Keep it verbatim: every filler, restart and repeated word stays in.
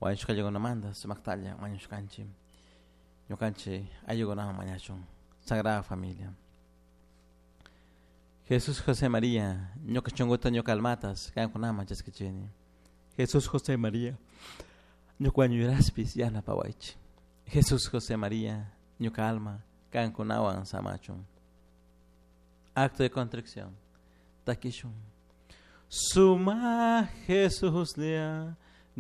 Wanchuka llegó manda, se mactalla, mañuscanchi. Yo canche, ayugo nada mañachón. Sagrada Familia. Jesús José María, ñoca chonguta ñoca almatas, can con ama chasquicheni. Jesús José María, ñoca ñuraspis yana pawaichi. Jesús José María, ñoca alma, can con awan samachon. Acto de contrición. Taquishun. Suma Jesús día,